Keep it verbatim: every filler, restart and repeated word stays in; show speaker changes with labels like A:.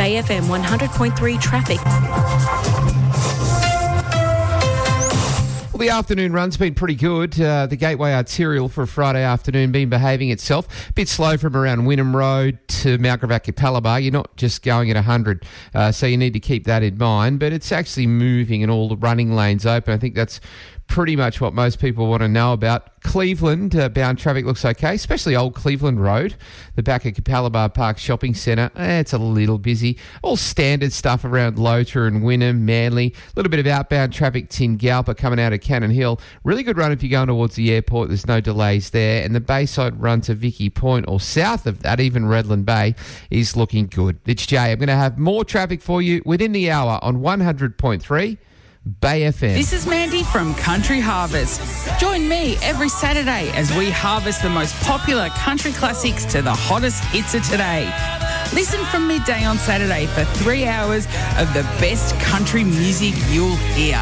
A: A F M one hundred point three traffic.
B: Well, the afternoon run's been pretty good. Uh, the Gateway Arterial for a Friday afternoon been behaving itself. A bit slow from around Wynnum Road to Mount Gravatt Capalaba. You're not just going at one hundred, uh, so you need to keep that in mind. But it's actually moving and all the running lanes open. I think that's pretty much what most people want to know about. Cleveland uh, bound traffic looks okay, especially Old Cleveland Road, the back of Capalaba Park Shopping Centre. Eh, it's a little busy. All standard stuff around Lota and Wynnum, Manly. A little bit of outbound traffic, Tingalpa coming out of Cannon Hill. Really good run if you're going towards the airport. There's no delays there. And the Bayside run to Vicky Point, or south of that, even Redland Bay, is looking good. It's Jay. I'm going to have more traffic for you within the hour on one hundred point three. Bay F M.
C: This is Mandy from Country Harvest. Join me every Saturday as we harvest the most popular country classics to the hottest hits of today. Listen from midday on Saturday for three hours of the best country music you'll hear.